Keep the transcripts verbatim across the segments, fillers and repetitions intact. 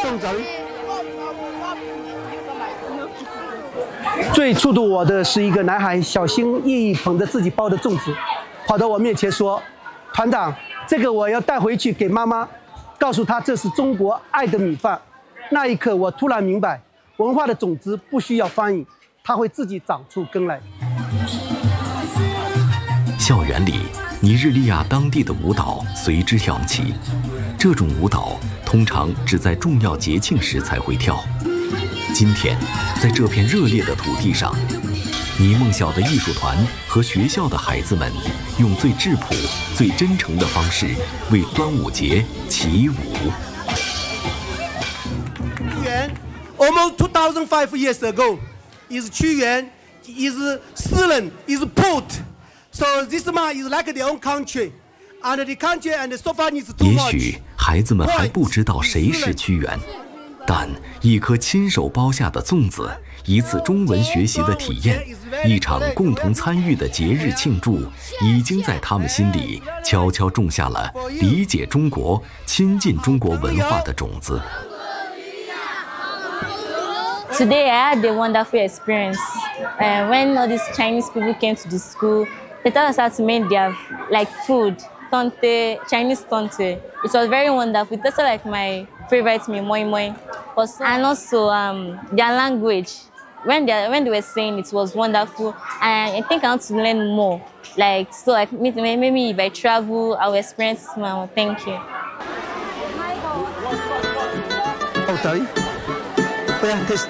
种子。最触动我的是一个男孩小心翼翼捧着自己包的粽子，跑到我面前说：“团长，这个我要带回去给妈妈，告诉她这是中国爱的米饭。”那一刻，我突然明白，文化的种子不需要翻译，它会自己长出根来。 校园里，尼日利亚当地的舞蹈随之响起。这种舞蹈通常只在重要节庆时才会跳。今天，在这片热烈的土地上，尼梦晓的艺术团和学校的孩子们用最质朴、最真诚的方式为端午节起舞。 Almost two thousand five years ago, is 屈原 is 诗人 is poet. So this man is like their own country, and the country and so far is too much. 也许孩子们还不知道谁是屈原，但一颗亲手包下的粽子，一次中文学习的体验，一场共同参与的节日庆祝，已经在他们心里悄悄种下了理解中国、亲近中国文化的种子。 Today I had a wonderful experience. Uh, when all these Chinese people came to the school, they taught us how to make their like food, tonte, Chinese tonte. It was very wonderful. It tasted like my favorite meal, moi moi. And also um, their language. When they when they were saying it was wonderful, and I think I want to learn more. Like so, like maybe if I travel, I will experience more. Thank you. 好睇，不要 test。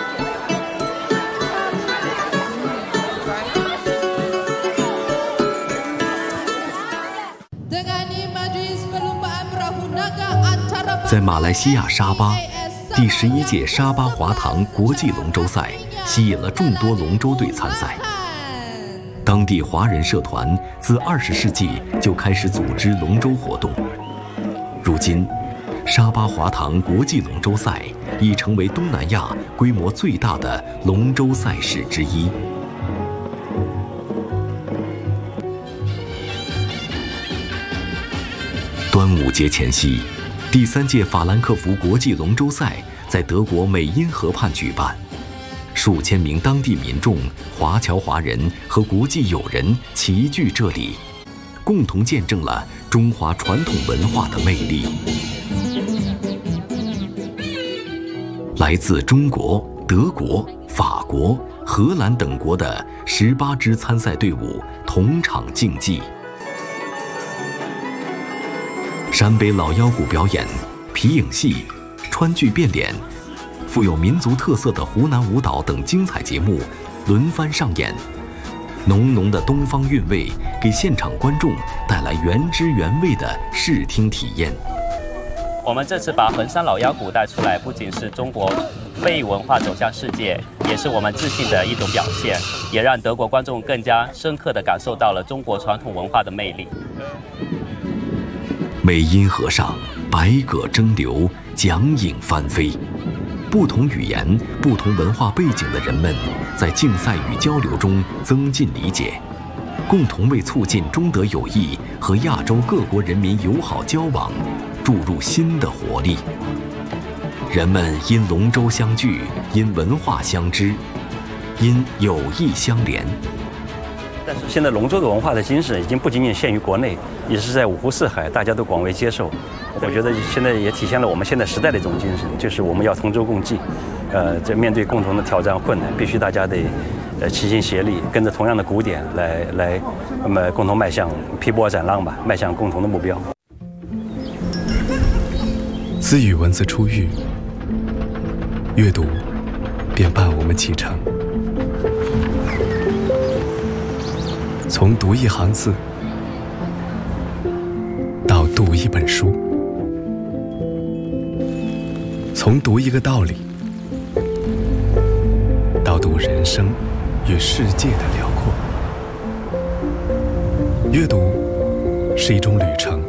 在马来西亚沙巴，第十一届沙巴华堂国际龙舟赛吸引了众多龙舟队参赛。当地华人社团自二十世纪就开始组织龙舟活动，如今，沙巴华堂国际龙舟赛已成为东南亚规模最大的龙舟赛事之一。端午节前夕，第三届法兰克福国际龙舟赛在德国美因河畔举办，数千名当地民众、华侨华人和国际友人齐聚这里，共同见证了中华传统文化的魅力。来自中国、德国、法国、荷兰等国的十八支参赛队伍同场竞技。陕北老腰鼓表演、皮影戏、川剧变脸、富有民族特色的湖南舞蹈等精彩节目轮番上演，浓浓的东方韵味给现场观众带来原汁原味的视听体验。 我们这次把衡山老腰鼓带出来，不仅是中国非遗文化走向世界，也是我们自信的一种表现，也让德国观众更加深刻地感受到了中国传统文化的魅力。 美因河上，百舸争流，桨影翻飞。不同语言、不同文化背景的人们，在竞赛与交流中增进理解，共同为促进中德友谊和亚洲各国人民友好交往注入新的活力。人们因龙舟相聚，因文化相知，因友谊相连。 但是现在龙舟的文化的精神已经不仅仅限于国内，也是在五湖四海，大家都广为接受。我觉得现在也体现了我们现在时代的一种精神，就是我们要同舟共济，呃，在面对共同的挑战困难，必须大家得呃齐心协力，跟着同样的鼓点来来，那么共同迈向劈波斩浪吧，迈向共同的目标。 自与文字初遇，阅读便伴我们启程。从读一行字到读一本书，从读一个道理到读人生与世界的辽阔。阅读是一种旅程，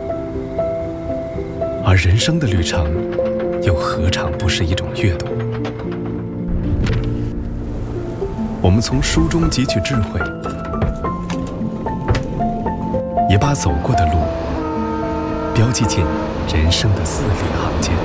而人生的旅程又何尝不是一种阅读？我们从书中汲取智慧，也把走过的路标记进人生的字里行间。